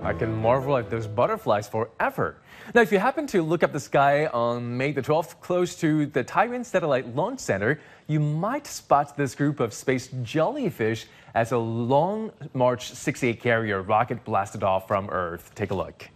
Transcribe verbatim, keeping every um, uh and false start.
I can marvel at those butterflies forever. Now, if you happen to look up the sky on May the twelfth, close to the Taiwan Satellite Launch Center, you might spot this group of space jellyfish as a Long March sixty-eight carrier rocket blasted off from Earth. Take a look.